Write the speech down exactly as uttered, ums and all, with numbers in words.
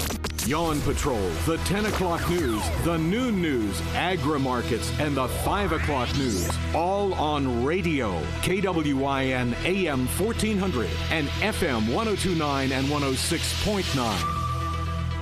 Yawn Patrol, the ten o'clock news, the noon news, agri-markets, and the five o'clock news. All on radio. K W I N A M fourteen hundred and F M one oh two point nine and one oh six point nine.